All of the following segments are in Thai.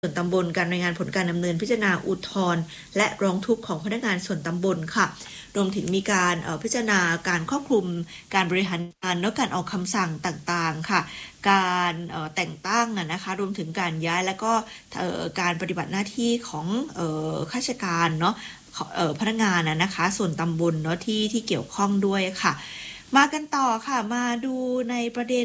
ส่วนตำบลการรายงานผลการดำเนินพิจารณาอุทธรณ์และร้องทุกข์ของพนักงานส่วนตำบลค่ะรวมถึงมีการพิจารณาการครอบคลุมการบริหารงานและการออกคำสั่งต่างๆค่ะการแต่งตั้งนะคะรวมถึงการย้ายและก็การปฏิบัติหน้าที่ของข้าราชการเนาะพนักงานนะคะส่วนตำบลเนาะที่เกี่ยวข้องด้วยค่ะมากันต่อค่ะมาดูในประเด็น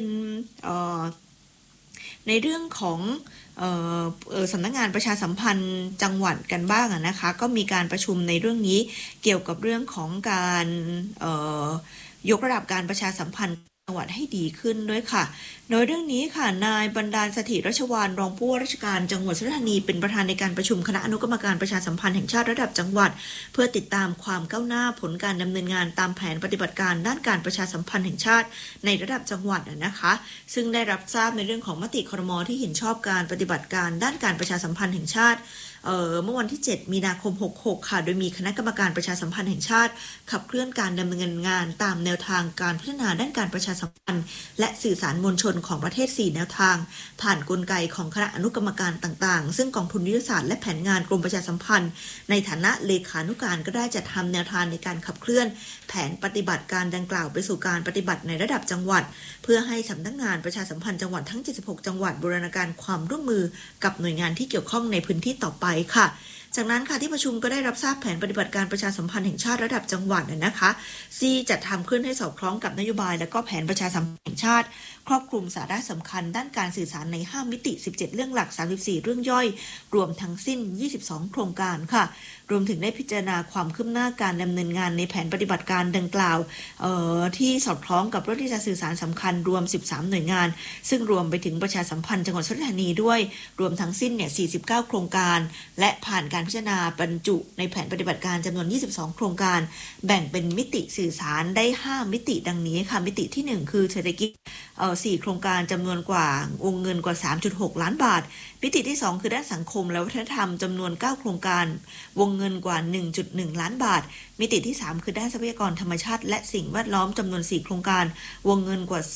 ในเรื่องของสำนักงานประชาสัมพันธ์จังหวัดกันบ้างนะคะก็มีการประชุมในเรื่องนี้เกี่ยวกับเรื่องของการยกระดับการประชาสัมพันธ์จังหวัดให้ดีขึ้นด้วยค่ะโดยเรื่องนี้ค่ะนายบรรดาลสถิตรัชวาลรองผู้ว่าราชการจังหวัดสุราษฎร์ธานีเป็นประธานในการประชุมคณะอนุกรรมการประชาสัมพันธ์แห่งชาติระดับจังหวัดเพื่อติดตามความก้าวหน้าผลการดำเนินงานตามแผนปฏิบัติการด้านการประชาสัมพันธ์แห่งชาติในระดับจังหวัดนะคะซึ่งได้รับทราบในเรื่องของมติครม.ที่เห็นชอบการปฏิบัติการด้านการประชาสัมพันธ์แห่งชาติเมื่อวันที่7มีนาคม66ค่ะโดยมีคณะกรรมการประชาสัมพันธ์แห่งชาติขับเคลื่อนการดำเนินงานตามแนวทางการพัฒนาด้านการประชาสัมพันธ์และสื่อสารมวลชนของประเทศ4แนวทางผ่านกลไกของคณะอนุกรรมการต่างๆซึ่งกองทุนยุทธศาสตร์และแผนงานกรมประชาสัมพันธ์ในฐานะเลขานุการก็ได้จัดทำแนวทางในการขับเคลื่อนแผนปฏิบัติการดังกล่าวไปสู่การปฏิบัติในระดับจังหวัดเพื่อให้สำนักงานประชาสัมพันธ์จังหวัดทั้ง76จังหวัดบูรณาการความร่วมมือกับหน่วยงานที่เกี่ยวข้องในพื้นที่ต่อไปค่ะจากนั้นค่ะที่ประชุมก็ได้รับทราบแผนปฏิบัติการประชาสัมพันธ์แห่งชาติระดับจังหวัดนะคะที่จัดทำขึ้นให้สอดคล้องกับนโยบายและก็แผนประชาสัมพันธ์แห่งชาติครอบคลุมสาระสำคัญด้านการสื่อสารใน5มิติ17เรื่องหลัก34เรื่องย่อยรวมทั้งสิ้น22โครงการค่ะรวมถึงได้พิจารณาความคืบหน้าการดำเนินงานในแผนปฏิบัติการดังกล่าวที่สอดคล้องกับเรื่องที่จะสื่อสารสำคัญรวม13หน่วยงานซึ่งรวมไปถึงประชาสัมพันธ์จังหวัดสุราษฎร์ธานีด้วยรวมทั้งสิ้นเนี่ย49โครงการและผ่านการพิจารณาบรรจุในแผนปฏิบัติการจำนวน22โครงการแบ่งเป็นมิติสื่อสารได้5มิติดังนี้ค่ะมิติที่1คือเศรษฐกิจ4โครงการจำนวนกว่าวงเงินกว่า 3.6 ล้านบาทมิติที่2คือด้านสังคมและวัฒนธรรมจำนวน9โครงการวงเงินกว่า 1.1 ล้านบาทมิติที่3คือด้านทรัพยากรธรรมชาติและสิ่งแวดล้อมจำนวน4โครงการวงเงินกว่า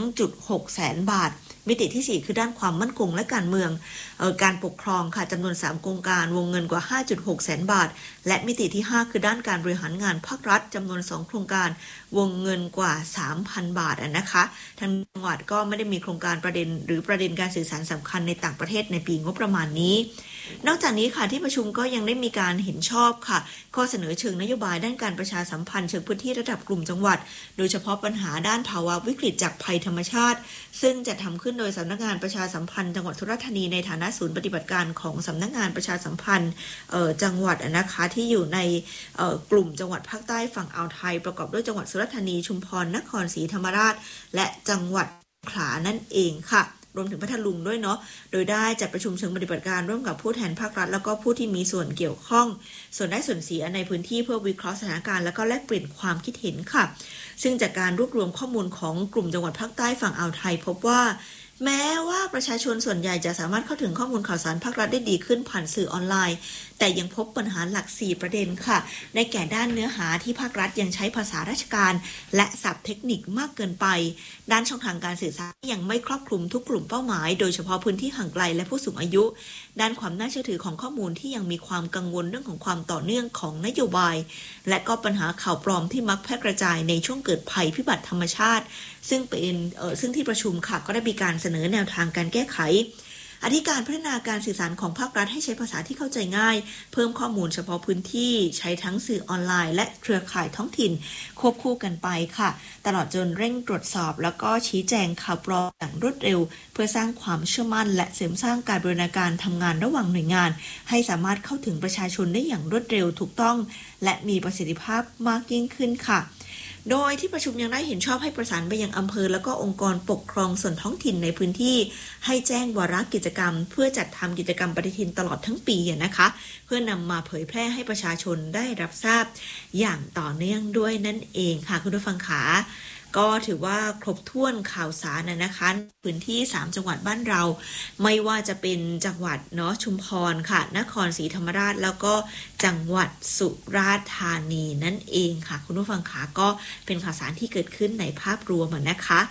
2.6 แสนบาทมิติที่4คือด้านความมั่นคงและการเมืองการปกครองค่ะจำนวน3โครงการวงเงินกว่า 5.6 แสนบาทและมิติที่5คือด้านการบริหารงานภาครัฐจำนวน2โครงการวงเงินกว่า 3,000 บาทนะคะทางจังหวัดก็ไม่ได้มีโครงการประเด็นการสื่อสารสำคัญในต่างประเทศในปีงบประมาณนี้นอกจากนี้ค่ะที่ประชุมก็ยังได้มีการเห็นชอบค่ะข้อเสนอเชิงนโยบายด้านการประชาสัมพันธ์เชิงพื้นที่ระดับกลุ่มจังหวัดโดยเฉพาะปัญหาด้านภาวะวิกฤตจากภัยธรรมชาติซึ่งจะทำขึ้นโดยสำนักงานประชาสัมพันธ์จังหวัดสุราษฎร์ธานีในฐานะศูนย์ปฏิบัติการของสำนักงานประชาสัมพันธ์จังหวัดนะคะที่อยู่ในกลุ่มจังหวัดภาคใต้ฝั่งอ่าวไทยประกอบด้วยจังหวัดสุราษฎร์ธานีชุมพรนครศรีธรรมราชและจังหวัดสงขลานั่นเองค่ะรวมถึงพัทลุงด้วยเนาะโดยได้จัดประชุมเชิงปฏิบัติการร่วมกับผู้แทนภาครัฐแล้วก็ผู้ที่มีส่วนเกี่ยวข้องส่วนได้ส่วนเสียในพื้นที่เพื่อวิเคราะห์สถานการณ์แล้วก็แลกเปลี่ยนความคิดเห็นค่ะซึ่งจากการรวบรวมข้อมูลของกลุ่มจังหวัดภาคใต้ฝั่งอ่าวไทยพบว่าแม้ว่าประชาชนส่วนใหญ่จะสามารถเข้าถึงข้อมูลข่าวสารภาครัฐได้ดีขึ้นผ่านสื่อออนไลน์แต่ยังพบปัญหาหลัก4ประเด็นค่ะในแก่ด้านเนื้อหาที่ภาครัฐยังใช้ภาษาราชการและศัพท์เทคนิคมากเกินไปด้านช่องทางการสื่อสารยังไม่ครอบคลุมทุกกลุ่มเป้าหมายโดยเฉพาะพื้นที่ห่างไกลและผู้สูงอายุด้านความน่าเชื่อถือของข้อมูลที่ยังมีความกังวลเรื่องของความต่อเนื่องของนโยบายและก็ปัญหาข่าวปลอมที่มักแพร่กระจายในช่วงเกิดภัยพิบัติธรรมชาติซึ่งที่ประชุมค่ะก็ได้มีการเสนอแนวทางการแก้ไขอธิการพัฒนาการสื่อสารของภาครัฐให้ใช้ภาษาที่เข้าใจง่ายเพิ่มข้อมูลเฉพาะพื้นที่ใช้ทั้งสื่อออนไลน์และเครือข่ายท้องถิ่นควบคู่กันไปค่ะตลอดจนเร่งตรวจสอบแล้วก็ชี้แจงข่าวปลอมอย่างรวดเร็วเพื่อสร้างความเชื่อมั่นและเสริมสร้างการบูรณาการทำงานระหว่างหน่วยงานให้สามารถเข้าถึงประชาชนได้อย่างรวดเร็วถูกต้องและมีประสิทธิภาพมากยิ่งขึ้นค่ะโดยที่ประชุมยังได้เห็นชอบให้ประสานไปยังอำเภอและก็องค์กรปกครองส่วนท้องถิ่นในพื้นที่ให้แจ้งวาระกิจกรรมเพื่อจัดทำกิจกรรมปฏิทินตลอดทั้งปีนะคะเพื่อนำมาเผยแพร่ให้ประชาชนได้รับทราบอย่างต่อเนื่องด้วยนั่นเองค่ะคุณผู้ฟังขาก็ถือว่าครบถ้วนข่าวสารนะคะพื้นที่3จังหวัดบ้านเราไม่ว่าจะเป็นจังหวัดเนาะชุมพรค่ะนครศรีธรรมราชแล้วก็จังหวัดสุราษฎร์ธานีนั่นเองค่ะคุณผู้ฟังขาก็เป็นข่าวสารที่เกิดขึ้นในภาพรวมนะคะ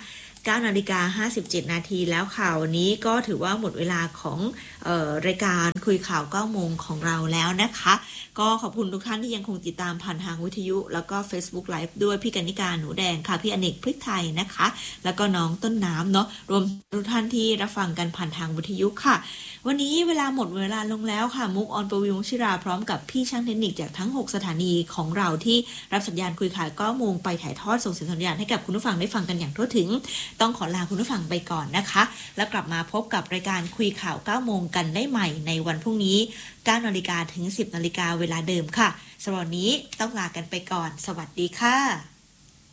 9:57 นาทีแล้วค่ะวันนี้ก็ถือว่าหมดเวลาของรายการคุยข่าว9โมงของเราแล้วนะคะก็ขอบคุณทุกท่านที่ยังคงติดตามผ่านทางวิทยุแล้วก็ Facebook Live ด้วยพี่กนิการหนูแดงค่ะพี่อเนกพริกไทยนะคะแล้วก็น้องต้นน้ำเนาะรวมทุกท่านที่รับฟังกันผ่านทางวิทยุค่ะวันนี้เวลาหมดเวลาลงแล้วค่ะมุกออนปวีวงศ์ชิราพร้อมกับพี่ช่างเทคนิคจากทั้ง6สถานีของเราที่รับสัญญาณคุยข่าว9โมงไปถ่ายทอดส่งสัญญาณให้กับคุณผู้ฟังได้ฟังกันอย่างทั่วถึงต้องขอลาคุณผู้ฟังไปก่อนนะคะแล้วกลับมาพบกับรายการคุยข่าว9โมงกันได้ใหม่ในวันพรุ่งนี้ 9 นาฬิกาถึง 10 นาฬิกาเวลาเดิมค่ะสำหรับวันนี้ต้องลากันไปก่อนสวัสดีค่ะ